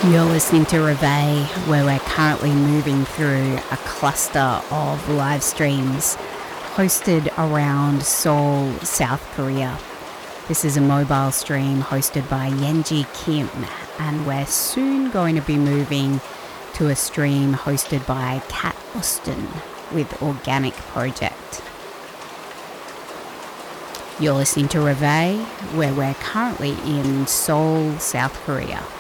You're listening to Reveille, where we're currently moving through a cluster of live streams hosted around Seoul, South Korea. This is a mobile stream hosted by Yenji Kim, and we're soon going to be moving to a stream hosted by Kat Austin with Organic Project. You're listening to Reveille, where we're currently in Seoul, South Korea.